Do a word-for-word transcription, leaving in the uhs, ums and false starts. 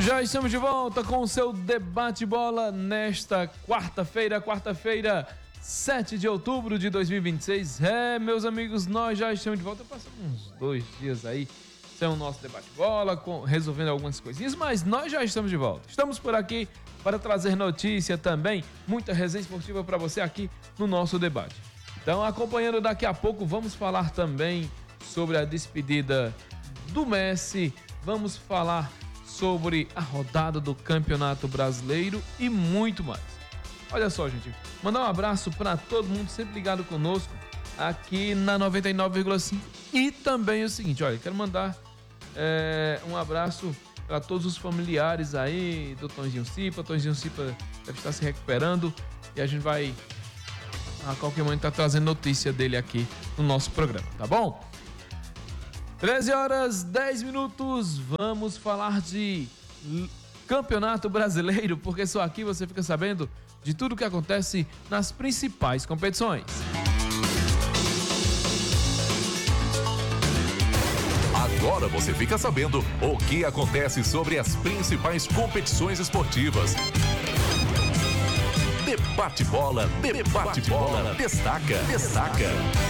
Já estamos de volta com o seu debate bola nesta quarta-feira, quarta-feira, sete de outubro de dois mil e vinte e seis. É, meus amigos, nós já estamos de volta. Passamos uns dois dias aí sem o nosso debate bola, com, resolvendo algumas coisinhas, mas nós já estamos de volta. Estamos por aqui para trazer notícia também, muita resenha esportiva para você aqui no nosso debate. Então, acompanhando daqui a pouco, vamos falar também sobre a despedida do Messi, vamos falar sobre a rodada do Campeonato Brasileiro e muito mais. Olha só, gente, mandar um abraço para todo mundo sempre ligado conosco aqui na noventa e nove vírgula cinco. E também é o seguinte, olha, quero mandar é, um abraço para todos os familiares aí do Tonzinho Cipa. Tonzinho Cipa deve estar se recuperando e a gente vai a qualquer momento estar trazendo notícia dele aqui no nosso programa, tá bom? treze horas, dez minutos, vamos falar de Campeonato Brasileiro, porque só aqui você fica sabendo de tudo o que acontece nas principais competições. Agora você fica sabendo o que acontece sobre as principais competições esportivas. Debate Bola, Debate Bola, destaca, destaca.